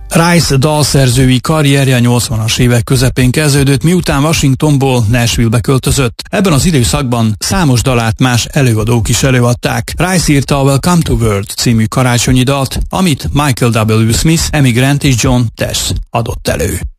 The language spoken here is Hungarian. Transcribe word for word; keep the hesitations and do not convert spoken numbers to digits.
Rice dalszerzői karrierje a nyolcvanas évek közepén kezdődött, miután Washingtonból Nashville-be költözött. Ebben az időszakban számos dalát más előadók is előadták. Rice írta a Welcome to World című karácsonyi dalt, amit Michael W. Smith, Amy Grant és John Tesh adott elő.